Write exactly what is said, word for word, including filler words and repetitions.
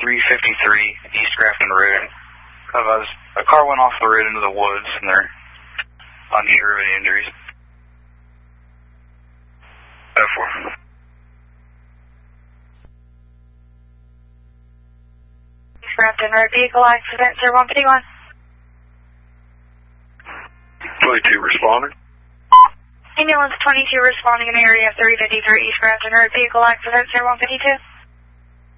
three fifty-three East Grafton Road. Because a car went off the road into the woods, and they're unsure of any injuries. oh four. East Grafton Road, vehicle accident, zero one fifty-one. twenty-two responding. Ambulance twenty-two responding in area three fifty-three East Grafton Road, vehicle accident, zero one fifty-two.